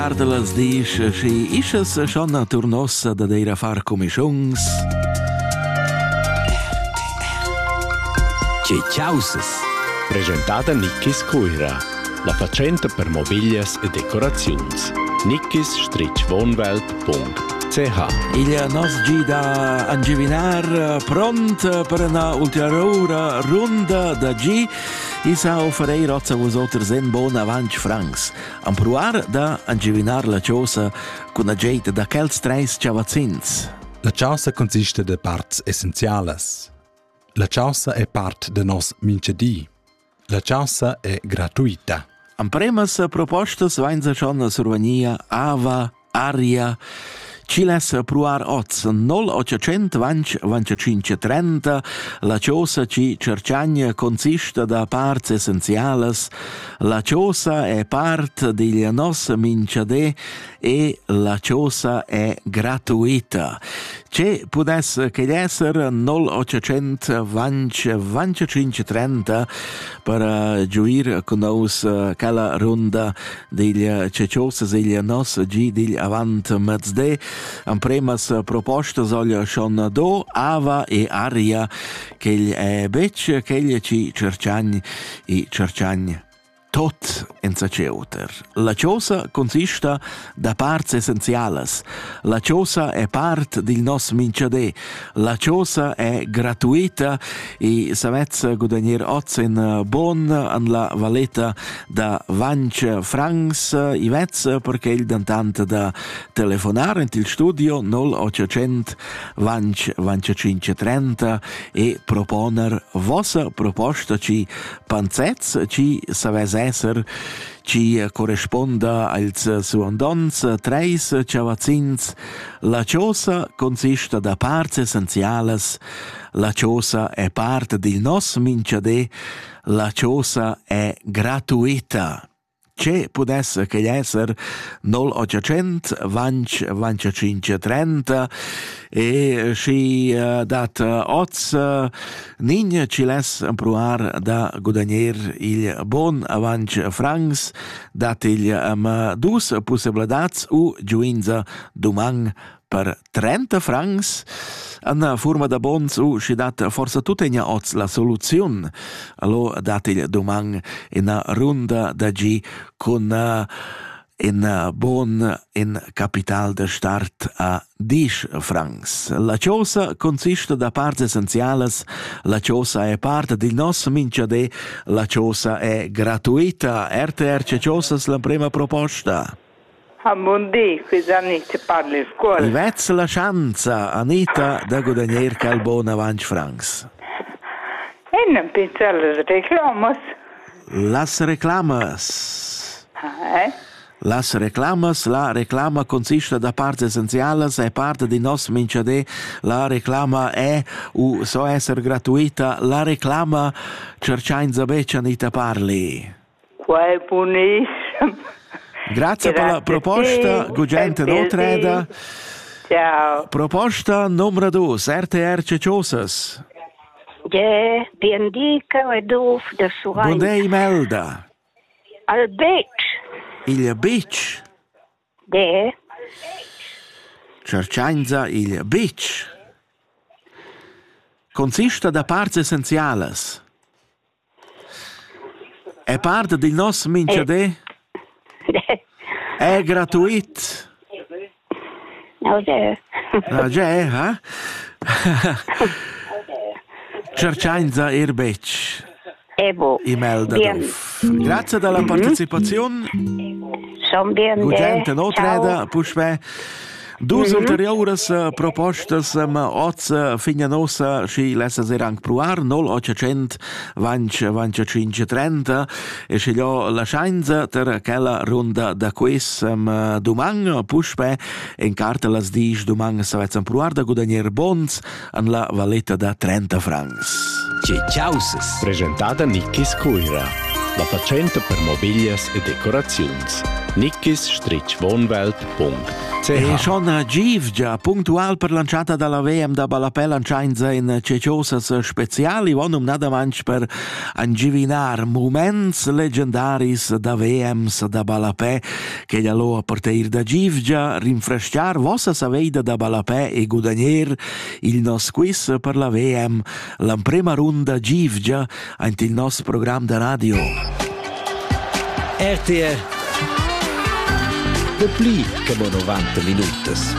De las disch schi isches schon a turnossa da deira far comisciuns. Ciauses. Presentada Nickis Cuira, la facenta per mobilias e decoraziuns. nickis-wohnwelt.ch. Il nos gida angivinar pront per una ulteriore runda da G. Isa offerei rozza vosoter sen bon avanti francs. Ampruar da angivinar la ciosa con a geit da quels treis ciavazzins. La ciosa consiste de parts essenziales. La ciosa è part de nos minchedi. La ciosa è gratuita. Am premas propostas vainza schon survania Ava, Aria, ci les pruar oz 0800 25 30. La ciosa ci cerciagna consiste da parts essenziales. La ciosa è part digli nos minchade e la ciosa è gratuita. C'è pudes che esser 0800 25 30 per giuir con nos cala ronda degli ceciosas e gli nos gi digli avant mezzde. Am premas proposta soglia schon do Ava e Aria che è bec che ci cerciagn e cerciagn tot en saceuter. La ciosa consiste da parts essenziales. La ciosa è part del nos minchade. La ciosa è gratuita e savez guadagner oz in bon an la valeta da 20 francs i vez perché il dantant da telefonare in studio 0800 25 30 e proponer vossa proposta ci panzets ci savez esser ci corrisponda als suandons treis ciavazzins. La ciosa consiste da parts essenziales. La ciosa è parte del nos minchade. La ciosa è gratuita. C'è pudes che esser 0800 25 30 e si dat oz nin ci les pruar da guadagner il bon avanti francs dat il dus possibilidats u giuinza dumang per 30 francs. Anna forma da bons u si dat forse tuttegna oz la soluzione. Allo dat il domang in a runda da G con in bon in capital de start a 10 francs. La ciosa consiste da parts essenziales. La ciosa è parte del nos minchade. La ciosa è gratuita. RTR Ceciosas la prima proposta. A buondì, qui Anita parla in scuola. Ivez la chance, Anita, da guadagner cal bon avanti francs. E non pensa alle reclamas. Las reclamas. Las reclamas, la reclama consiste da parts essenziales, è parte di nos minchade. La reclama è o so esser gratuita. La reclama cercainza bec Anita parli. Qua è buonissimo. Grazie per la proposta, Gugente Notreda. Ciao. Proposta numero 2, RTR Ceciosas. Ja, bien dica e duf de suain. Bunde Imelda. Al beach. Il beach. De. Cercianza il beach. Consiste da parts essenziales. È parte del nos minchade. È gratuit. No, de. Ah, già, eh? Cercianza il beach. Evo. Imelda Bien. Duff. Grazie della partecipazione. Son bien de. Gugente Notreda, pushpe. Dus ulteriores propostas oz fignanosa si lessa serang pruar 0800 25 30 e si lo la chance ter quella ronda da quis dumang pushpe in carta las dis dumang savezan pruar da guadagner bons an la valeta da 30 francs. Ciauses. Presentada Nickis Cuira, la facenta per mobilias e decoraziuns. nickis-wohnwelt.ch E sono Givgia, puntual per lanciata dalla VM da Balapè lancianza in ceciosas speciali, vonum nada manch per angivinar moments leggendaris da VMs da Balapè, che gli allò portair da Givgia, rinfrescar vossa saveida da Balapè e gudanier il nos quiz per la VM, la prima runda Givgia, ant il nos program da radio. RTR de pli come 90 minutos.